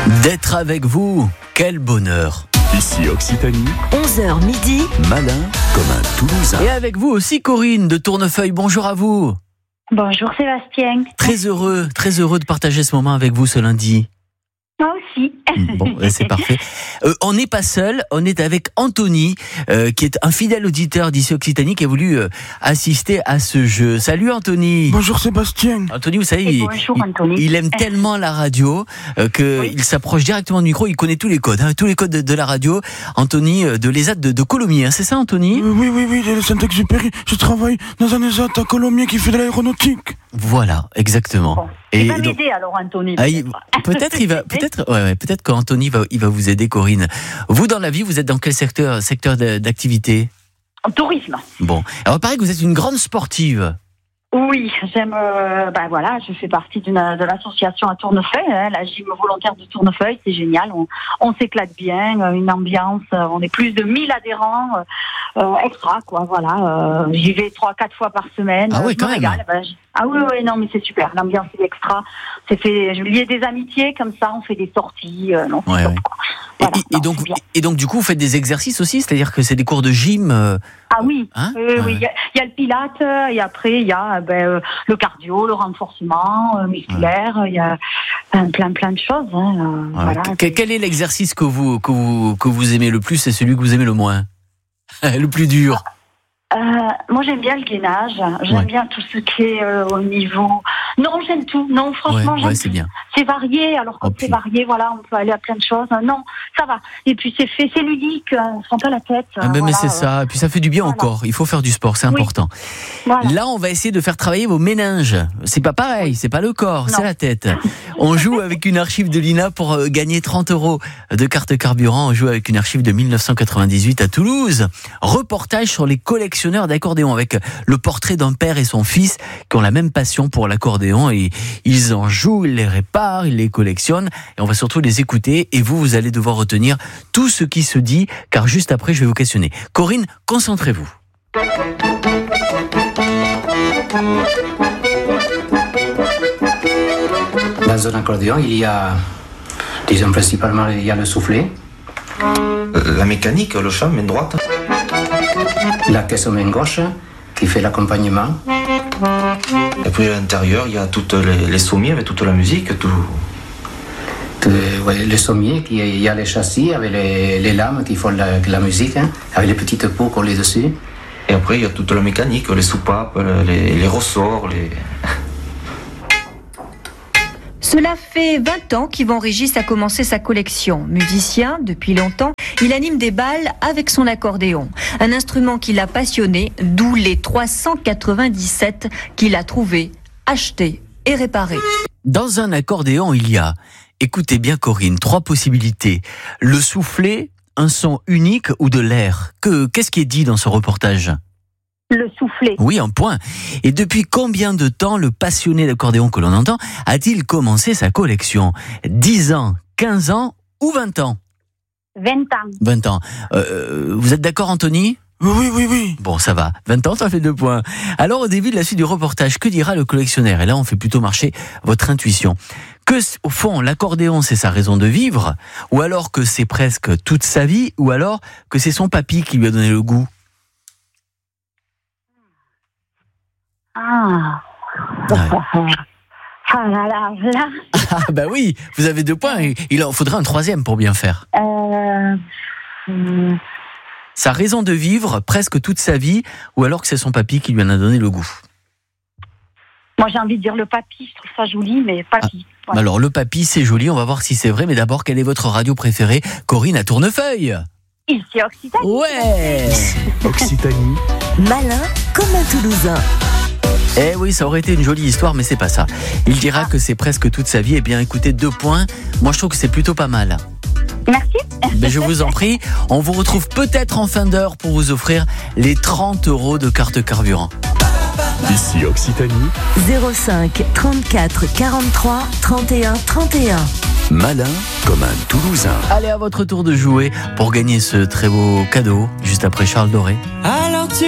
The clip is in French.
d'être avec vous. Quel bonheur. Ici Occitanie, 11h midi, malin comme un Toulousain. Et avec vous aussi Corinne de Tournefeuille, bonjour à vous. Bonjour Sébastien. Très heureux de partager ce moment avec vous ce lundi. Moi aussi. Bon, c'est parfait. On n'est pas seul, on est avec Anthony, qui est un fidèle auditeur d'ici Occitanie, qui a voulu assister à ce jeu. Salut Anthony. Bonjour Sébastien. Anthony, vous savez, Bonjour Anthony. il aime tellement la radio qu'il s'approche directement du micro, il connaît tous les codes de la radio. Anthony de l'ESAT de Colomiers, hein, c'est ça Anthony ? Oui, le Saint-Exupéry. Je travaille dans un ESAT à Colomiers qui fait de l'aéronautique. Voilà, exactement. Bon. Il va m'aider alors Anthony. Peut-être qu'Anthony il va vous aider Corinne. Vous dans la vie, vous êtes dans quel secteur d'activité ? En tourisme. Bon, alors il paraît que vous êtes une grande sportive. Oui, j'aime. Je fais partie de l'association à Tournefeuille, la gym volontaire de Tournefeuille. C'est génial, on s'éclate bien, une ambiance. On est plus de 1000 adhérents extra, quoi. Voilà, j'y vais 3-4 fois par semaine. Ah oui, quand même. Oui, non, mais c'est super. L'ambiance est extra. Je lié des amitiés comme ça. On fait des sorties. Ouais. Voilà, et donc du coup, vous faites des exercices aussi, c'est-à-dire que c'est des cours de gym. Ah oui, hein oui. Il y a le pilate et après il y a le cardio, le renforcement musculaire. Il y a plein de choses. Hein, voilà. Quel est l'exercice que vous aimez le plus et celui que vous aimez le moins, le plus dur? Moi j'aime bien le gainage, j'aime bien tout ce qui est au niveau. Non, j'aime tout. Non, franchement, j'aime c'est tout. bien. C'est varié, alors quand c'est varié, voilà, on peut aller à plein de choses. Non, ça va. Et puis c'est ludique, on se prend pas la tête. Mais c'est ça, et puis ça fait du bien au corps. Il faut faire du sport, c'est important. Voilà. Là, on va essayer de faire travailler vos méninges. C'est pas pareil, c'est pas le corps, c'est la tête. On joue avec une archive de l'INA pour gagner 30 € de carte carburant. On joue avec une archive de 1998 à Toulouse. Reportage sur les collectionneurs d'accordéons avec le portrait d'un père et son fils qui ont la même passion pour l'accordéon et ils en jouent, ils les réparent, ils les collectionnent et on va surtout les écouter et vous allez devoir retenir tout ce qui se dit car juste après je vais vous questionner. Corinne, concentrez-vous. Dans un accordéon, il y a, disons principalement, il y a le soufflet. La mécanique, le chant, main droite. La caisse main gauche, qui fait l'accompagnement. Et puis à l'intérieur, il y a toutes les sommiers avec toute la musique, tout. Les sommiers, il y a les châssis avec les lames qui font la musique, hein, avec les petites peaux collées dessus. Et après, il y a toute la mécanique, les soupapes, les ressorts, Cela fait 20 ans qu'Yvan Régis a commencé sa collection. Musicien depuis longtemps, il anime des bals avec son accordéon. Un instrument qui l'a passionné, d'où les 397 qu'il a trouvés, achetés et réparés. Dans un accordéon, il y a, écoutez bien Corinne, 3 possibilités. Le soufflet, un son unique ou de l'air. Qu'est-ce qui est dit dans ce reportage ? Le soufflet. Oui, un point. Et depuis combien de temps le passionné d'accordéon que l'on entend a-t-il commencé sa collection ? 10 ans, 15 ans ou 20 ans ? 20 ans. 20 ans. Vous êtes d'accord Anthony ? Oui. Bon, ça va. 20 ans, ça fait 2 points. Alors, au début de la suite du reportage, que dira le collectionneur ? Et là, on fait plutôt marcher votre intuition. Que, au fond, l'accordéon, c'est sa raison de vivre ? Ou alors que c'est presque toute sa vie ? Ou alors que c'est son papy qui lui a donné le goût ? Ah bah oui, vous avez 2 points. Il en faudrait un 3e pour bien faire. Sa raison de vivre presque toute sa vie, ou alors que c'est son papy qui lui en a donné le goût. Moi j'ai envie de dire le papy, je trouve ça joli, mais papy. Voilà. Alors le papy c'est joli, on va voir si c'est vrai, mais d'abord quelle est votre radio préférée ? Corinne à Tournefeuille. Ici Occitanie. Ouais. Occitanie, Malin comme un Toulousain. Eh oui, ça aurait été une jolie histoire, mais c'est pas ça. Il dira que c'est presque toute sa vie. Eh bien, écoutez, 2 points. Moi, je trouve que c'est plutôt pas mal. Merci. Mais je vous en prie, on vous retrouve peut-être en fin d'heure pour vous offrir les 30 € de carte carburant. ici Occitanie, 05 34 43 31 31. malin comme un Toulousain. Allez, à votre tour de jouer pour gagner ce très beau cadeau, juste après Charles Doré.